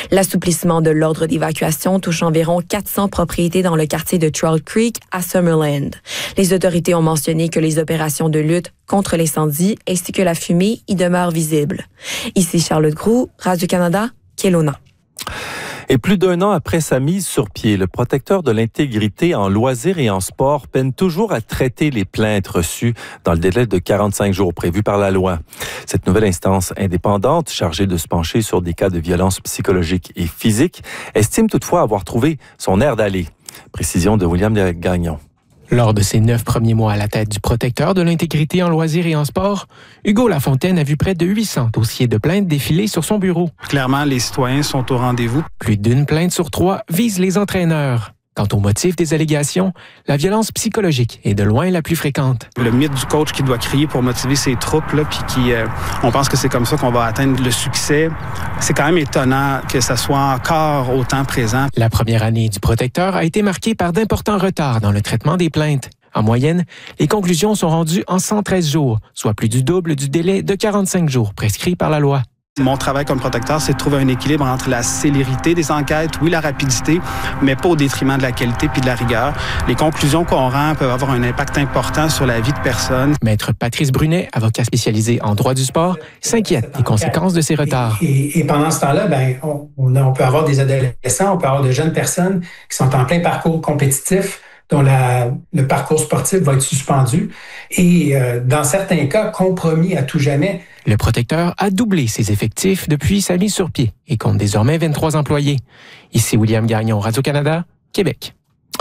L'assouplissement de l'ordre d'évacuation touche environ 400 propriétés dans le quartier de Trout Creek à Summerland. Les autorités ont mentionné que les opérations de lutte contre l'incendie ainsi que la fumée y demeurent visibles. Ici Charlotte Groux, Radio-Canada, Kelowna. Et plus d'un an après sa mise sur pied, le protecteur de l'intégrité en loisirs et en sport peine toujours à traiter les plaintes reçues dans le délai de 45 jours prévu par la loi. Cette nouvelle instance indépendante, chargée de se pencher sur des cas de violence psychologique et physique, estime toutefois avoir trouvé son air d'aller. Précision de William Gagnon. Lors de ses 9 premiers mois à la tête du protecteur de l'intégrité en loisirs et en sport, Hugo Lafontaine a vu près de 800 dossiers de plaintes défiler sur son bureau. Clairement, les citoyens sont au rendez-vous. Plus d'une plainte sur 3 vise les entraîneurs. Quant au motif des allégations, la violence psychologique est de loin la plus fréquente. Le mythe du coach qui doit crier pour motiver ses troupes, là, puis on pense que c'est comme ça qu'on va atteindre le succès. C'est quand même étonnant que ça soit encore autant présent. La première année du protecteur a été marquée par d'importants retards dans le traitement des plaintes. En moyenne, les conclusions sont rendues en 113 jours, soit plus du double du délai de 45 jours prescrit par la loi. Mon travail comme protecteur, c'est de trouver un équilibre entre la célérité des enquêtes, oui, la rapidité, mais pas au détriment de la qualité puis de la rigueur. Les conclusions qu'on rend peuvent avoir un impact important sur la vie de personnes. Maître Patrice Brunet, avocat spécialisé en droit du sport, s'inquiète des conséquences de ces retards. Et pendant ce temps-là, on peut avoir des adolescents, on peut avoir de jeunes personnes qui sont en plein parcours compétitif, dont le parcours sportif va être suspendu et, dans certains cas, compromis à tout jamais. Le protecteur a doublé ses effectifs depuis sa mise sur pied et compte désormais 23 employés. Ici William Gagnon, Radio-Canada, Québec.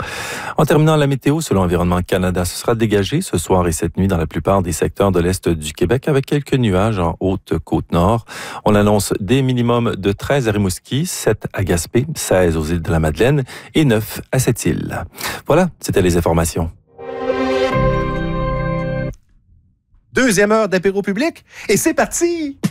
En terminant la météo, selon Environnement Canada, ce sera dégagé ce soir et cette nuit dans la plupart des secteurs de l'Est du Québec avec quelques nuages en Haute-Côte-Nord. On annonce des minimums de 13 à Rimouski, 7 à Gaspé, 16 aux îles de la Madeleine et 9 à Sept-Îles. Voilà, c'était les informations. Deuxième heure d'apéro public et c'est parti!